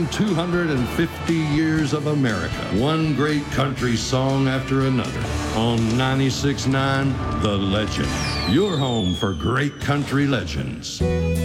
celebrating 250 years of America. One great country song after another. On 96.9, The Legend. Your home for great country legends.